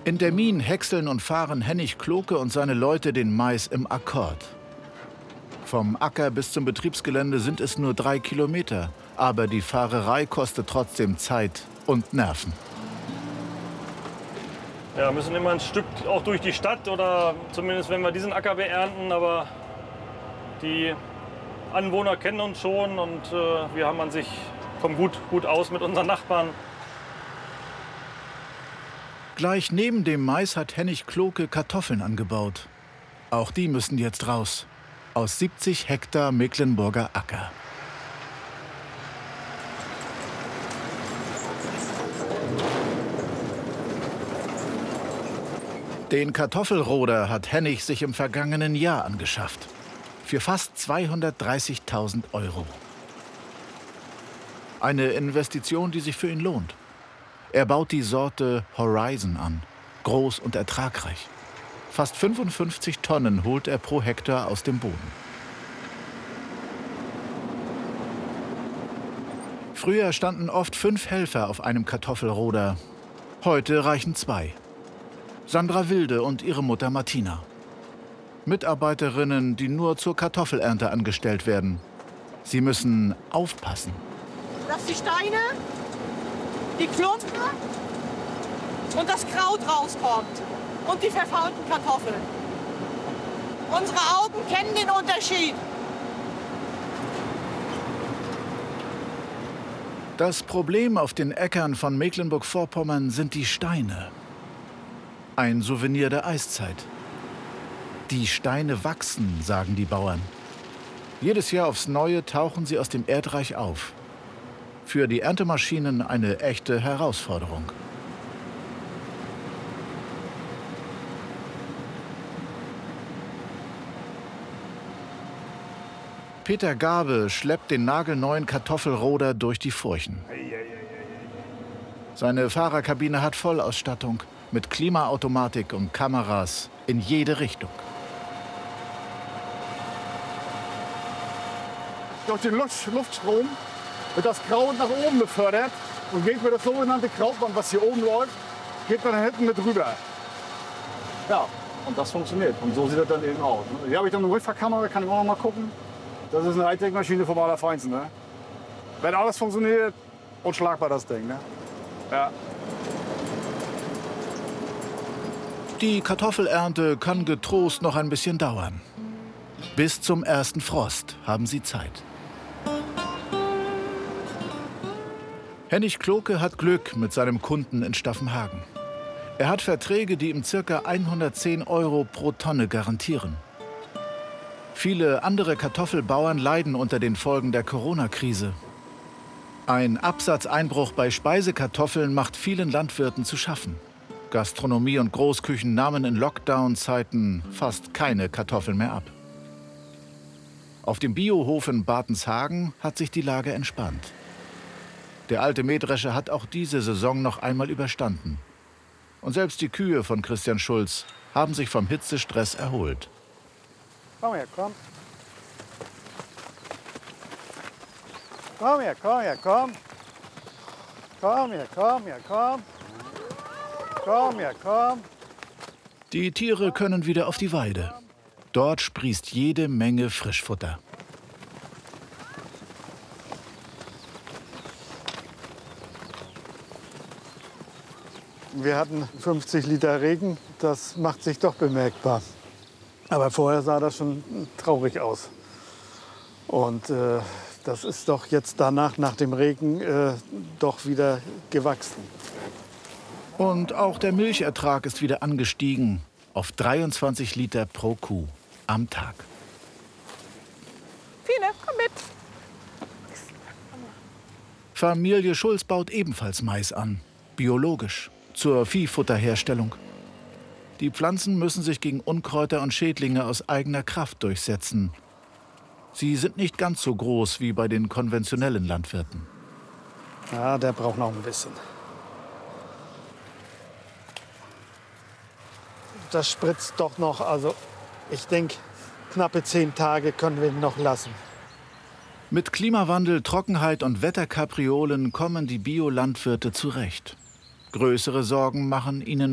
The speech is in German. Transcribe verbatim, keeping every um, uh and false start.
In der Mien häckseln und fahren Hennig Kloke und seine Leute den Mais im Akkord. Vom Acker bis zum Betriebsgelände sind es nur drei Kilometer. Aber die Fahrerei kostet trotzdem Zeit und Nerven. Ja, wir müssen immer ein Stück auch durch die Stadt oder zumindest wenn wir diesen Acker beernten. Aber die Anwohner kennen uns schon und äh, wir haben an sich, kommen gut, gut aus mit unseren Nachbarn. Gleich neben dem Mais hat Hennig Kloke Kartoffeln angebaut. Auch die müssen jetzt raus. Aus siebzig Hektar Mecklenburger Acker. Den Kartoffelroder hat Hennig sich im vergangenen Jahr angeschafft. Für fast zweihundertdreißigtausend Euro. Eine Investition, die sich für ihn lohnt. Er baut die Sorte Horizon an. Groß und ertragreich. Fast fünfundfünfzig Tonnen holt er pro Hektar aus dem Boden. Früher standen oft fünf Helfer auf einem Kartoffelroder. Heute reichen zwei. Sandra Wilde und ihre Mutter Martina. Mitarbeiterinnen, die nur zur Kartoffelernte angestellt werden. Sie müssen aufpassen. Dass die Steine, die Klumpen und das Kraut rauskommt. Und die verfaulten Kartoffeln. Unsere Augen kennen den Unterschied. Das Problem auf den Äckern von Mecklenburg-Vorpommern sind die Steine. Ein Souvenir der Eiszeit. Die Steine wachsen, sagen die Bauern. Jedes Jahr aufs Neue tauchen sie aus dem Erdreich auf. Für die Erntemaschinen eine echte Herausforderung. Peter Gabe schleppt den nagelneuen Kartoffelroder durch die Furchen. Seine Fahrerkabine hat Vollausstattung mit Klimaautomatik und Kameras in jede Richtung. Durch den Luftstrom wird das Kraut nach oben befördert und geht mit das sogenannte Krautband, was hier oben läuft, geht dann hinten mit rüber. Ja, und das funktioniert. Und so sieht das dann eben aus. Hier habe ich dann eine Rückfahrkamera, kann ich auch noch mal gucken. Das ist eine Hightech-Maschine vom Allerfeinsten. Ne? Wenn alles funktioniert, unschlagbar das Ding. Ne? Ja. Die Kartoffelernte kann getrost noch ein bisschen dauern. Bis zum ersten Frost haben sie Zeit. Hennig Kloke hat Glück mit seinem Kunden in Staffenhagen. Er hat Verträge, die ihm ca. hundertzehn Euro pro Tonne garantieren. Viele andere Kartoffelbauern leiden unter den Folgen der Corona-Krise. Ein Absatzeinbruch bei Speisekartoffeln macht vielen Landwirten zu schaffen. Gastronomie und Großküchen nahmen in Lockdown-Zeiten fast keine Kartoffeln mehr ab. Auf dem Biohof in Bartenshagen hat sich die Lage entspannt. Der alte Mähdrescher hat auch diese Saison noch einmal überstanden. Und selbst die Kühe von Christian Schulz haben sich vom Hitzestress erholt. Komm her, komm. Komm her, komm her, komm. Komm her, komm her, komm. Komm her, komm. Die Tiere können wieder auf die Weide. Dort sprießt jede Menge Frischfutter. Wir hatten fünfzig Liter Regen, das macht sich doch bemerkbar. Aber vorher sah das schon traurig aus. Und äh, das ist doch jetzt danach, nach dem Regen, äh, doch wieder gewachsen. Und auch der Milchertrag ist wieder angestiegen auf dreiundzwanzig Liter pro Kuh am Tag. Fine, komm mit. Familie Schulz baut ebenfalls Mais an, biologisch, zur Viehfutterherstellung. Die Pflanzen müssen sich gegen Unkräuter und Schädlinge aus eigener Kraft durchsetzen. Sie sind nicht ganz so groß wie bei den konventionellen Landwirten. Ja, der braucht noch ein bisschen. Das spritzt doch noch, also ich denke, knappe zehn Tage können wir ihn noch lassen. Mit Klimawandel, Trockenheit und Wetterkapriolen kommen die Biolandwirte zurecht. Größere Sorgen machen ihnen